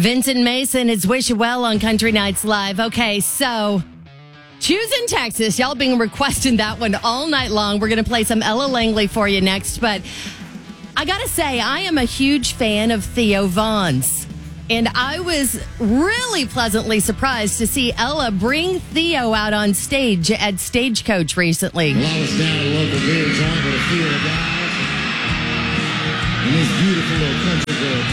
Vincent Mason, it's Wish You Well on Country Nights Live. Okay, so Choosing Texas. Y'all been requesting that one all night long. We're going to play some Ella Langley for you next. But I got to say, I am a huge fan of Theo Von's. And I was really pleasantly surprised to see Ella bring Theo out on stage at Stagecoach recently. Well, I was down at a local beer joint with a few of the guys. And this